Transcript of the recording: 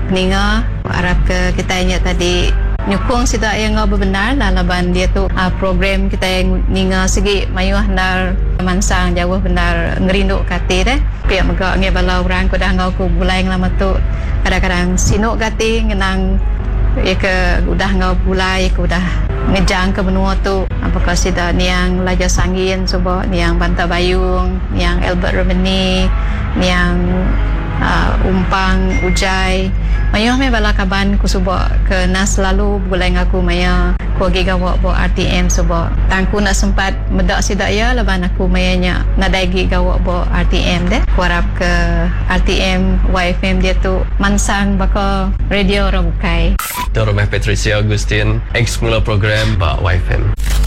ninga harap ke kita ingat tadi nyukung sida yang benar laban dia tu program kita yang ninga segi mayuh nar mansang jauh benar ngerinduk kate deh pihak megak nge bala orang ko dah ngau ku bulai lama tu kadang-kadang sinuk kate ngenang ya ke udah ngau bulai ku udah ngejang ke benua tu apakah sida niang Laja Sangin subo niang Banta Bayung niang Albert Romani niang Umpang Ujai mayuh me bala kaban ku subo ke nas lalu bulai ngaku maya ku gigawa bo RTM subo tangku nak sempat medak sida ya laban aku mayanya nadaigi gawa bo RTM deh ku harap ke RTM YFM dia tu mansang baka radio Rabukai Tuan Rumah Patricia Agustin ex mula program Pak YFM.